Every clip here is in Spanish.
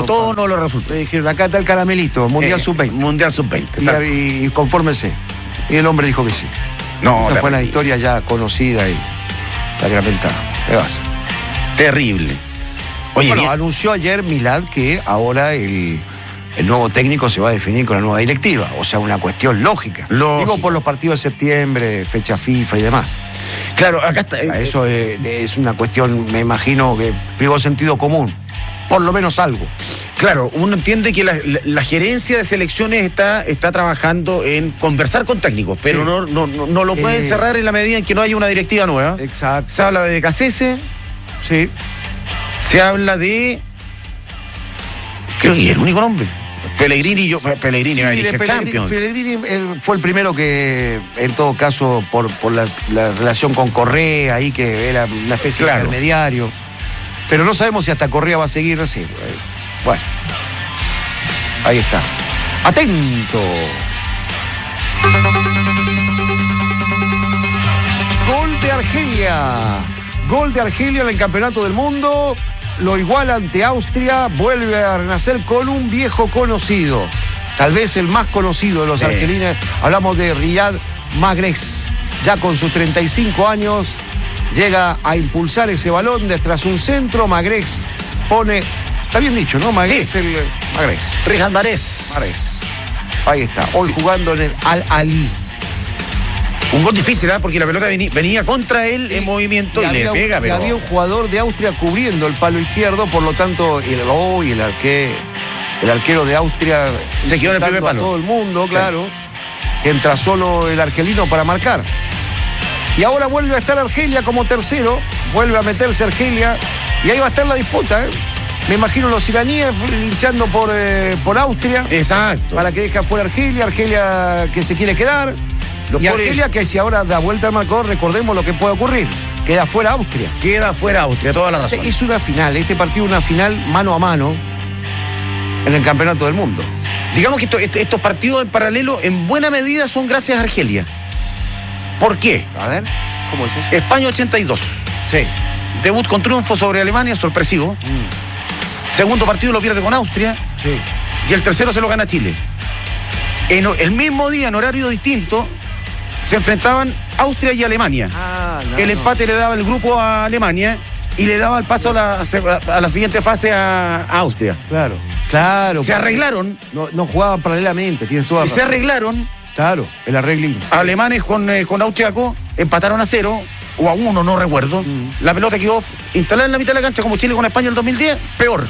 todo no lo resultó. Le dijeron, acá está el caramelito, Mundial Sub-20. Mundial Sub-20. Y confórmese. Y el hombre dijo que sí. Esa fue la historia ya conocida y sacramentada. ¿Qué vas? Terrible. Oye, bueno, anunció ayer Milad que ahora el nuevo técnico se va a definir con la nueva directiva. O sea, una cuestión lógica. Digo por los partidos de septiembre, fecha FIFA y demás. Claro, acá está. Eso es una cuestión, me imagino, que privó sentido común. Por lo menos algo. Claro, uno entiende que la gerencia de selecciones está trabajando en conversar con técnicos, pero sí. no lo pueden cerrar en la medida en que no haya una directiva nueva. Exacto. Se habla de Cassese. Sí. Se habla de... Creo que es el único nombre. Pellegrini, Pellegrini va a dirigir Champions. Pellegrini fue el primero que, en todo caso, por la relación con Correa, ahí que era una especie de intermediario. Pero no sabemos si hasta Correa va a seguir así. Bueno, ahí está. ¡Atento! Gol de Argelia. Gol de Argelia en el Campeonato del Mundo. Lo iguala ante Austria. Vuelve a renacer con un viejo conocido. Tal vez el más conocido de los argelinos. Hablamos de Riyad Mahrez. Ya con sus 35 años. Llega a impulsar ese balón tras un centro. Mahrez pone... Está bien dicho, ¿no? Mahrez. Sí. Mahrez. Riyad Mahrez. Ahí está. Hoy jugando en el Al-Ali. Un gol difícil, ¿eh? Porque la pelota venía contra él en movimiento y le pega, pero... Había un jugador de Austria cubriendo el palo izquierdo, por lo tanto, el arquero de Austria se quedó en el primer palo. A todo el mundo, claro. Que entra solo el argelino para marcar. Y ahora vuelve a estar Argelia como tercero, vuelve a meterse Argelia, y ahí va a estar la disputa, ¿eh? Me imagino los iraníes linchando por Austria. Exacto. Para que deje afuera Argelia que se quiere quedar. Y Argelia que si ahora da vuelta al marcador, recordemos lo que puede ocurrir. Queda fuera Austria. Toda la razón. Es una final, este partido es una final mano a mano en el Campeonato del Mundo. Digamos que estos partidos en paralelo en buena medida son gracias a Argelia. ¿Por qué? A ver, ¿cómo es eso? España 82. Sí. Debut con triunfo sobre Alemania, sorpresivo. Segundo partido lo pierde con Austria. Sí. Y el tercero se lo gana Chile. En el mismo día, en horario distinto, se enfrentaban Austria y Alemania. El empate le daba el grupo a Alemania y le daba el paso a la siguiente fase a Austria. Claro. Se arreglaron. No jugaban paralelamente, tienes toda razón. Se arreglaron. Claro, el arreglín. Alemanes con austriaco empataron a 0 o a 1, no recuerdo. La pelota quedó instalada en la mitad de la cancha como Chile con España en el 2010. Peor.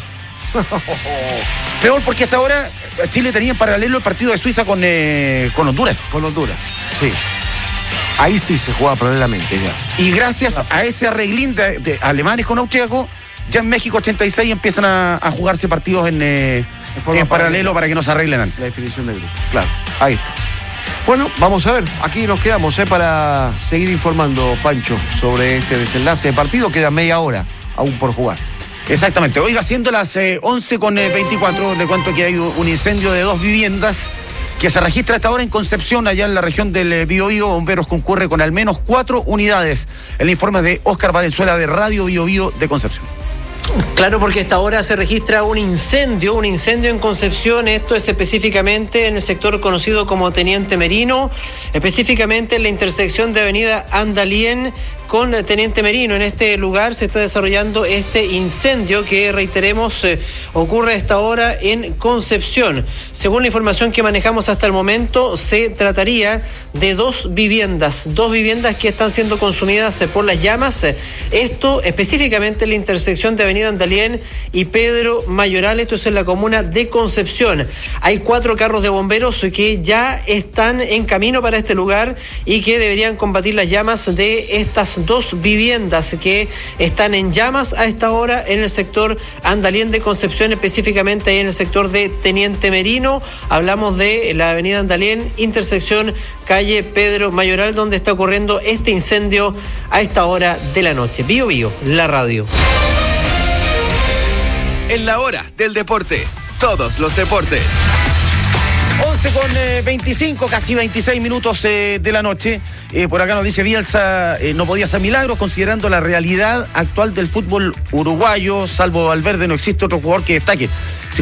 Peor porque a esa hora Chile tenía en paralelo el partido de Suiza con Honduras. Con Honduras, sí. Ahí sí se jugaba paralelamente ya. Y gracias a ese arreglín de alemanes con austriaco, ya en México 86 empiezan a jugarse partidos en paralelo para que no se arreglen antes. La definición del grupo, claro. Ahí está. Bueno, vamos a ver, aquí nos quedamos para seguir informando, Pancho, sobre este desenlace de partido. Queda media hora aún por jugar. Exactamente. Oiga, siendo las 11:24, le cuento que hay un incendio de 2 viviendas que se registra hasta ahora en Concepción, allá en la región del Biobío. Bomberos concurre con al menos 4 unidades. El informe de Óscar Valenzuela de Radio Biobío de Concepción. Claro, porque hasta ahora se registra un incendio en Concepción. Esto es específicamente en el sector conocido como Teniente Merino, específicamente en la intersección de Avenida Andalien con Teniente Merino. En este lugar se está desarrollando este incendio que, reiteremos, ocurre a esta hora en Concepción. Según la información que manejamos hasta el momento, se trataría de 2 viviendas que están siendo consumidas por las llamas. Esto específicamente en la intersección de Avenida Andalien y Pedro Mayoral. Esto es en la comuna de Concepción. Hay 4 carros de bomberos que ya están en camino para este lugar y que deberían combatir las llamas de estas 2 viviendas que están en llamas a esta hora en el sector Andalien de Concepción, específicamente ahí en el sector de Teniente Merino. Hablamos de la avenida Andalien, intersección calle Pedro Mayoral, donde está ocurriendo este incendio a esta hora de la noche. Bio Bio, la radio. En la hora del deporte, todos los deportes. 11:25, casi 26 minutos de la noche. Por acá nos dice Bielsa, no podía hacer milagros considerando la realidad actual del fútbol uruguayo. Salvo Valverde, no existe otro jugador que destaque.